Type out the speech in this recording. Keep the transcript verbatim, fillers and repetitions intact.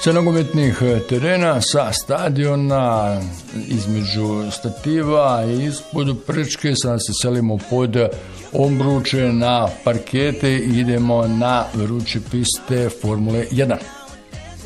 sa nogometnih terena, sa stadiona, između stativa i ispod prčke. Sada se selimo pod obruče na parkete i idemo na vruće piste Formule jedan.